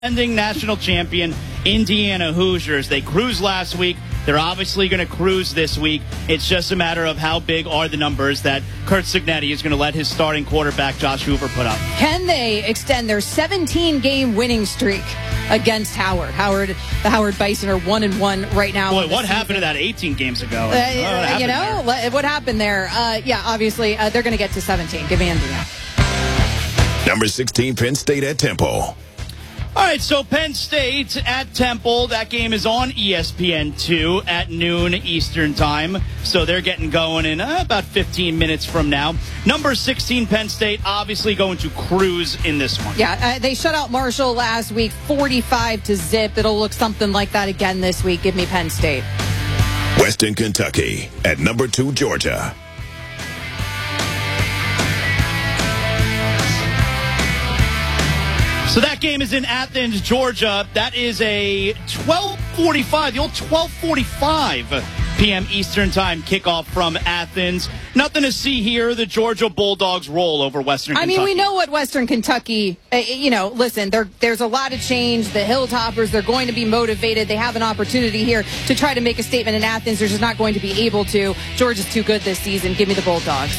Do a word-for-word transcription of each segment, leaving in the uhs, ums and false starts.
Defending national champion Indiana Hoosiers. They cruised last week. They're obviously going to cruise this week. It's just a matter of how big are the numbers that Curt Cignetti is going to let his starting quarterback Josh Hoover put up. Can they extend their seventeen-game winning streak against Howard? Howard, the Howard Bison are one and one right now. Boy, what happened to that eighteen games ago? Uh, oh, you know there? what happened there? Uh, yeah, obviously uh, they're going to get to seventeen. Give me Indiana. Number sixteen, Penn State at Temple. All right, so Penn State at Temple. That game is on E S P N two at noon Eastern time. So they're getting going in uh, about fifteen minutes from now. Number sixteen, Penn State, obviously going to cruise in this one. Yeah, uh, they shut out Marshall last week, forty-five to zip. It'll look something like that again this week. Give me Penn State. Western Kentucky at number two, Georgia. So that game is in Athens, Georgia. That is a twelve forty-five, the old twelve forty-five p m Eastern time kickoff from Athens. Nothing to see here. The Georgia Bulldogs roll over Western Kentucky. I mean, we know what Western Kentucky, uh, you know, listen, there's a lot of change. The Hilltoppers, they're going to be motivated. They have an opportunity here to try to make a statement in Athens. They're just not going to be able to. Georgia's too good this season. Give me the Bulldogs.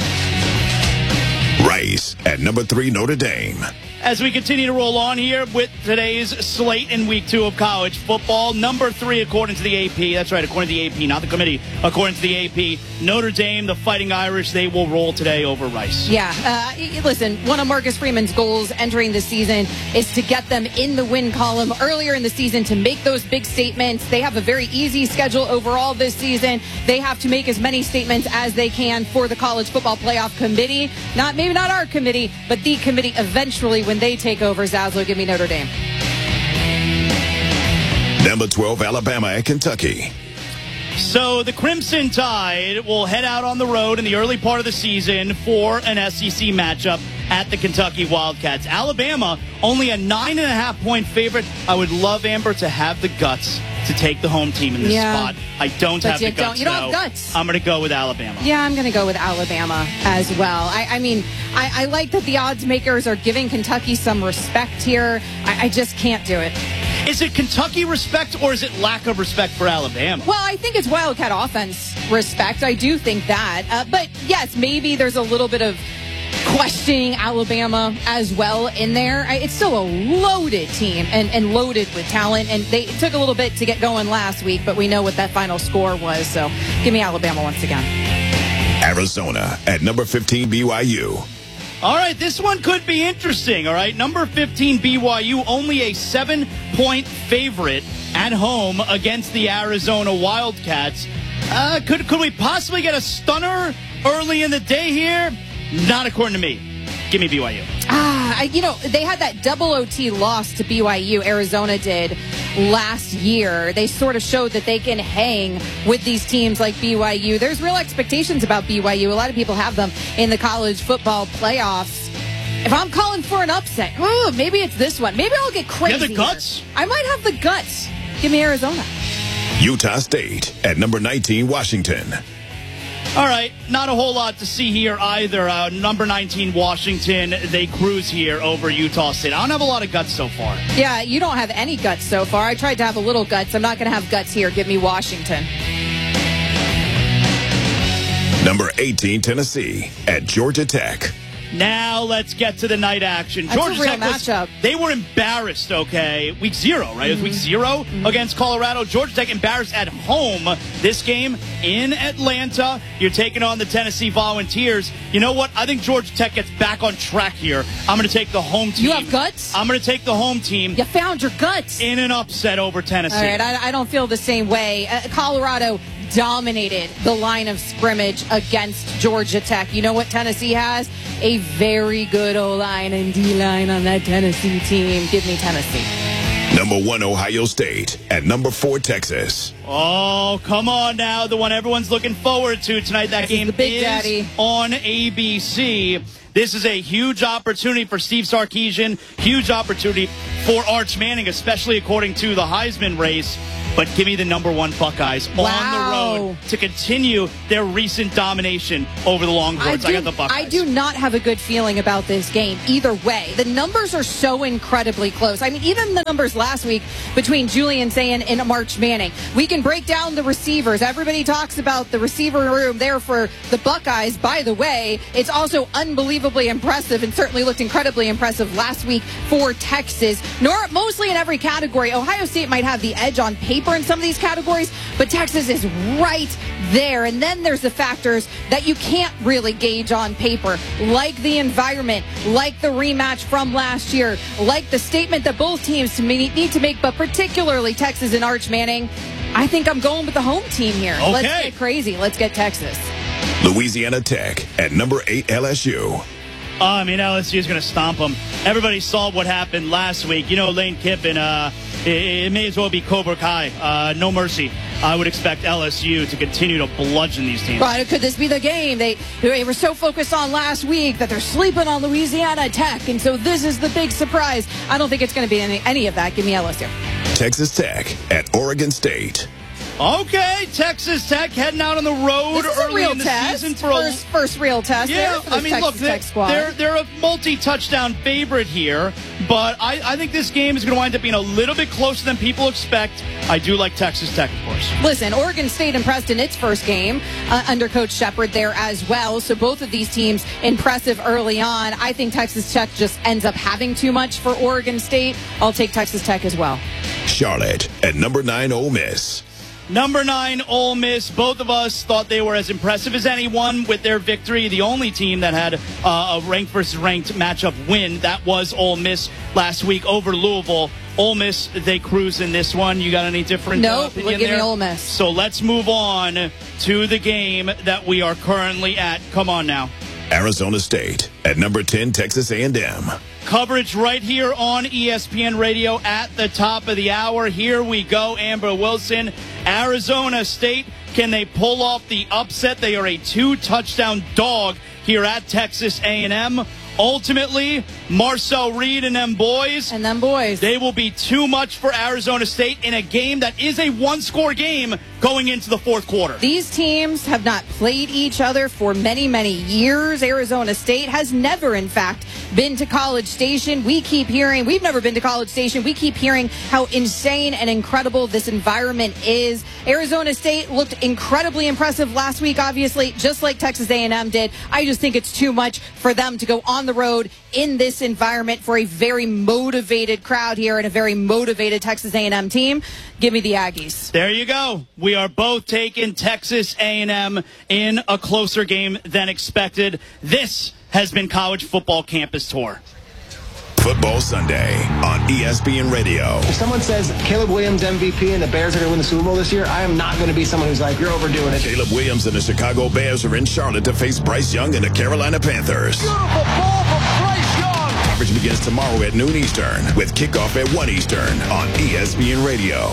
Rice at number three, Notre Dame. As we continue to roll on here with today's slate in week two of college football, number three, according to the A P, that's right, according to the A P, not the committee, according to the A P, Notre Dame, the Fighting Irish, they will roll today over Rice. Yeah, uh, listen, one of Marcus Freeman's goals entering the season is to get them in the win column earlier in the season to make those big statements. They have a very easy schedule overall this season. They have to make as many statements as they can for the College Football Playoff Committee. Not maybe not our committee, but the committee eventually when they take over. Zaslow, give me Notre Dame. Number twelve, Alabama at Kentucky. So the Crimson Tide will head out on the road in the early part of the season for an S E C matchup at the Kentucky Wildcats. Alabama, only a nine and a half point favorite. I would love, Amber, to have the guts to take the home team in this yeah. spot. I don't but have you the guts, don't. You don't though. have guts. I'm going to go with Alabama. Yeah, I'm going to go with Alabama as well. I, I mean, I, I like that the odds makers are giving Kentucky some respect here. I, I just can't do it. Is it Kentucky respect or is it lack of respect for Alabama? Well, I think it's Wildcat offense respect. I do think that. Uh, but, yes, maybe there's a little bit of questioning Alabama as well in there. It's still a loaded team and, and loaded with talent. And they it took a little bit to get going last week, but we know what that final score was. So give me Alabama once again. Arizona at number fifteen, B Y U. All right, this one could be interesting, all right? Number fifteen, B Y U, only a seven-point favorite at home against the Arizona Wildcats. Uh, could, could we possibly get a stunner early in the day here? Not according to me. Give me B Y U. Ah, I, you know, they had that double O T loss to B Y U, Arizona did, last year. They sort of showed that they can hang with these teams like B Y U. There's real expectations about B Y U. A lot of people have them in the college football playoffs. If I'm calling for an upset, oh, maybe it's this one. Maybe I'll get crazy. You have the guts? Here. I might have the guts. Give me Arizona. Utah State at number nineteen, Washington. All right, not a whole lot to see here either. Uh, number nineteen, Washington, they cruise here over Utah State. I don't have a lot of guts so far. Yeah, you don't have any guts so far. I tried to have a little guts. I'm not going to have guts here. Give me Washington. Number eighteen, Tennessee at Georgia Tech. Now let's get to the night action. That's Georgia a real Tech was, matchup. they were embarrassed, okay, week zero, right? Mm-hmm. It was week zero mm-hmm. against Colorado. Georgia Tech embarrassed at home. This game in Atlanta. You're taking on the Tennessee Volunteers. You know what? I think Georgia Tech gets back on track here. I'm going to take the home team. You have guts? I'm going to take the home team. You found your guts. In an upset over Tennessee. All right, I, I don't feel the same way. Uh, Colorado dominated the line of scrimmage against Georgia Tech. You know what Tennessee has? A very good O-line and D-line on that Tennessee team. Give me Tennessee. Number one, Ohio State at number four, Texas. Oh, come on now. The one everyone's looking forward to tonight. That this game is, the Big is Daddy. on A B C. This is a huge opportunity for Steve Sarkisian, huge opportunity for Arch Manning, especially according to the Heisman race. But give me the number one Buckeyes wow. on the road to continue their recent domination over the Longhorns. I, do, I got the Buckeyes. I do not have a good feeling about this game either way. The numbers are so incredibly close. I mean, even the numbers last week between Julian Sayin and Arch Manning. We can break down the receivers. Everybody talks about the receiver room there for the Buckeyes. By the way, it's also unbelievably impressive and certainly looked incredibly impressive last week for Texas. Nor mostly in every category. Ohio State might have the edge on paper in some of these categories, but Texas is right there. And then there's the factors that you can't really gauge on paper, like the environment, like the rematch from last year, like the statement that both teams need to make, but particularly Texas and Arch Manning. I think I'm going with the home team here. Okay. Let's get crazy. Let's get Texas. Louisiana Tech at number eight L S U. Oh, I mean, L S U is going to stomp them. Everybody saw what happened last week. You know, Lane Kiffin, uh, it, it may as well be Cobra Kai. Uh, no mercy. I would expect L S U to continue to bludgeon these teams. But could this be the game they, they were so focused on last week that they're sleeping on Louisiana Tech, and so this is the big surprise? I don't think it's going to be any, any of that. Give me L S U. Texas Tech at Oregon State. Okay, Texas Tech heading out on the road this is early a real in the test. season for first, a first real test. Yeah, there for I this mean, Texas look, Tech they, squad. they're they're a multi-touchdown favorite here, but I, I think this game is going to wind up being a little bit closer than people expect. I do like Texas Tech, of course. Listen, Oregon State impressed in its first game uh, under Coach Shepard there as well. So both of these teams impressive early on. I think Texas Tech just ends up having too much for Oregon State. I'll take Texas Tech as well. Charlotte at number nine Ole Miss. Number nine, Ole Miss. Both of us thought they were as impressive as anyone with their victory. The only team that had uh, a ranked versus ranked matchup win, that was Ole Miss last week over Louisville. Ole Miss, they cruise in this one. You got any different nope, uh, opinion give there? me Ole Miss. So let's move on to the game that we are currently at. Come on now. Arizona State at number ten Texas A and M. Coverage right here on E S P N Radio at the top of the hour. Here we go, Amber Wilson. Arizona State, can they pull off the upset? They are a two-touchdown dog here at Texas A and M. Ultimately, Marcel Reed and them boys. And them boys. They will be too much for Arizona State in a game that is a one-score game going into the fourth quarter. These teams have not played each other for many, many years. Arizona State has never, in fact, been to College Station. We keep hearing, we've never been to College Station. We keep hearing how insane and incredible this environment is. Arizona State looked incredibly impressive last week, obviously, just like Texas A and M did. I just think it's too much for them to go on the road in this environment for a very motivated crowd here and a very motivated Texas A and M team. Give me the Aggies. There you go. We are both taking Texas A and M in a closer game than expected. This has been College Football Campus Tour. Football Sunday on E S P N Radio. If someone says Caleb Williams M V P and the Bears are going to win the Super Bowl this year, I am not going to be someone who's like, you're overdoing it. Caleb Williams and the Chicago Bears are in Charlotte to face Bryce Young and the Carolina Panthers. Beautiful ball from Bryce Young. Coverage begins tomorrow at noon Eastern with kickoff at one Eastern on E S P N Radio.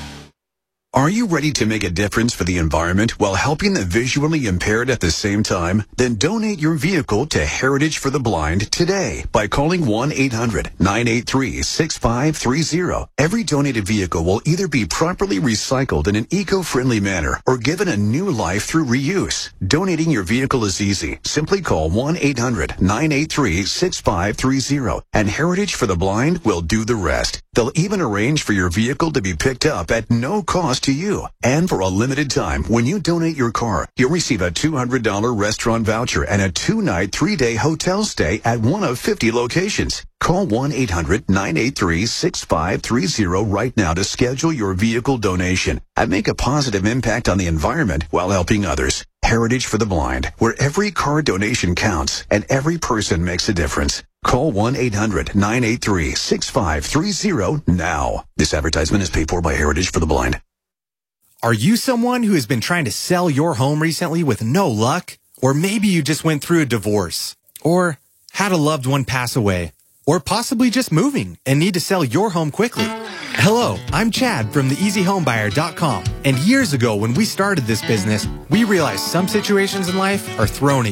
Are you ready to make a difference for the environment while helping the visually impaired at the same time? Then donate your vehicle to Heritage for the Blind today by calling one eight hundred nine eight three six five three zero. Every donated vehicle will either be properly recycled in an eco-friendly manner or given a new life through reuse. Donating your vehicle is easy. Simply call one eight hundred nine eight three six five three zero and Heritage for the Blind will do the rest. They'll even arrange for your vehicle to be picked up at no cost to you. And for a limited time, when you donate your car, you'll receive a two hundred dollars restaurant voucher and a two-night, three-day hotel stay at one of fifty locations. Call one eight hundred nine eight three six five three zero right now to schedule your vehicle donation and make a positive impact on the environment while helping others. Heritage for the Blind, where every car donation counts and every person makes a difference. Call one eight hundred nine eight three six five three zero now. This advertisement is paid for by Heritage for the Blind. Are you someone who has been trying to sell your home recently with no luck? Or maybe you just went through a divorce, or had a loved one pass away, or possibly just moving and need to sell your home quickly. Hello, I'm Chad from the easy home buyer dot com. And years ago when we started this business, we realized some situations in life are thrown at you.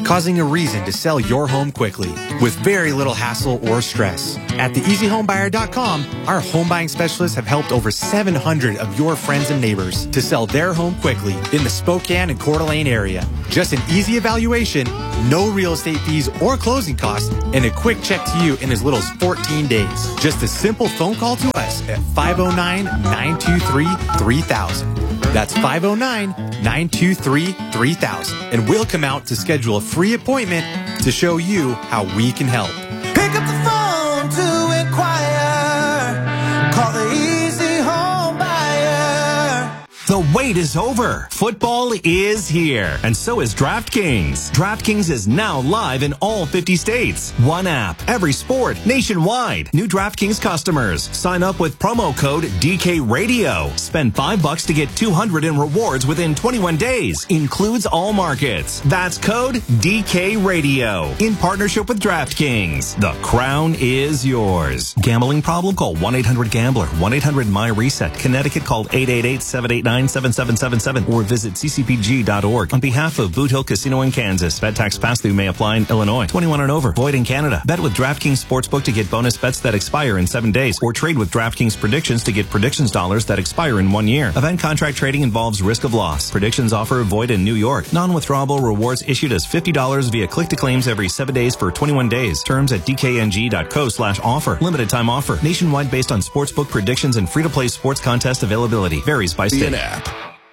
causing a reason to sell your home quickly with very little hassle or stress. At the easy home buyer dot com, our home buying specialists have helped over seven hundred of your friends and neighbors to sell their home quickly in the Spokane and Coeur d'Alene area. Just an easy evaluation, no real estate fees or closing costs, and a quick check to you in as little as fourteen days. Just a simple phone call to us at five oh nine, nine two three, three thousand. That's five oh nine, nine two three, three thousand. And we'll come out to schedule a free appointment to show you how we can help. Pick up the phone to inquire. Call the Easy Home Buyer. The wait is over. Football is here. And so is DraftKings. DraftKings is now live in all fifty states. One app, every sport, nationwide. New DraftKings customers. Sign up with promo code D K Radio. Spend five bucks to get two hundred in rewards within twenty-one days. Includes all markets. That's code D K Radio. In partnership with DraftKings. The crown is yours. Gambling problem? Call one eight hundred gambler. one eight hundred my reset. Connecticut, call eight eight eight, seven eight nine, seven seven seven seven or visit c c p g dot org. On behalf of Boot Hill Casino in Kansas, bet tax pass-through may apply in Illinois. twenty-one and over. Void in Canada. Bet with DraftKings Sportsbook to get bonus bets that expire in seven days or trade with DraftKings Predictions to get predictions dollars that expire in one year. Event contract trading involves risk of loss. Predictions offer void in New York. Non-withdrawable rewards issued as fifty dollars via click-to-claims every seven days for twenty-one days. Terms at d k n g dot co slash offer. Limited time offer. Nationwide based on sportsbook predictions and free-to-play sports contest availability. Varies by state. App.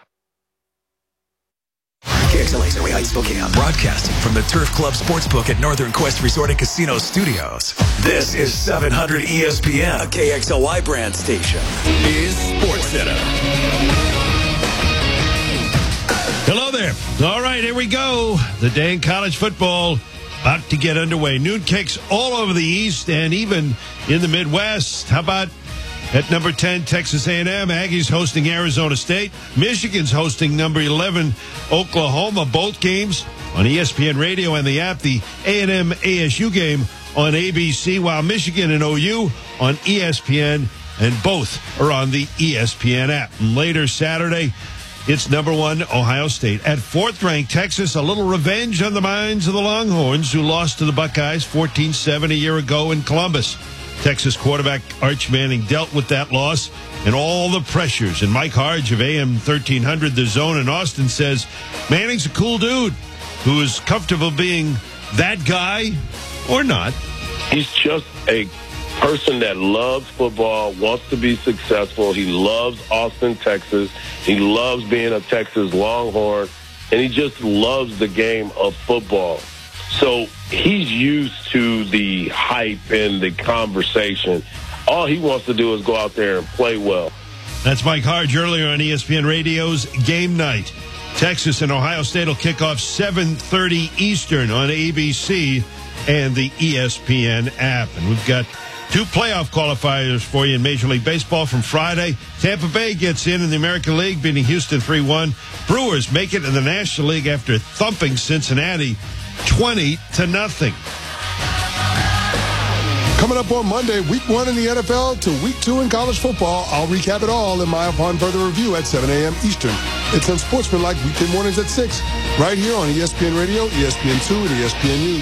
K X L A Zoe Heights, Spokane. Broadcasting from the Turf Club Sportsbook at Northern Quest Resort and Casino Studios. This is seven hundred E S P N, a K X L Y brand station. Is Sports Center. Hello there. All right, here we go. The day in college football about to get underway. Noon kicks all over the East and even in the Midwest. How about at number ten, Texas A and M? Aggies hosting Arizona State. Michigan's hosting number eleven, Oklahoma. Both games on E S P N Radio and the app. The A and M A S U game on A B C, while Michigan and O U on E S P N, and both are on the E S P N app. And later Saturday, it's number one, Ohio State. At fourth-ranked Texas, a little revenge on the minds of the Longhorns, who lost to the Buckeyes fourteen seven a year ago in Columbus. Texas quarterback Arch Manning dealt with that loss and all the pressures. And Mike Harge of A M thirteen hundred, The Zone in Austin, says Manning's a cool dude who is comfortable being that guy or not. He's just a person that loves football, wants to be successful. He loves Austin, Texas. He loves being a Texas Longhorn, and he just loves the game of football. So he's used to the hype and the conversation. All he wants to do is go out there and play well. That's Mike Harge earlier on E S P N Radio's Game Night. Texas and Ohio State will kick off seven thirty Eastern on A B C and the E S P N app. And we've got two playoff qualifiers for you in Major League Baseball from Friday. Tampa Bay gets in in the American League, beating Houston three one. Brewers make it in the National League after thumping Cincinnati twenty to nothing. Coming up on Monday, week one in the N F L to week two in college football. I'll recap it all in my Upon Further Review at seven a.m. Eastern. It's Unsportsmanlike weekday mornings at six, right here on E S P N Radio, E S P N two, and E S P N U.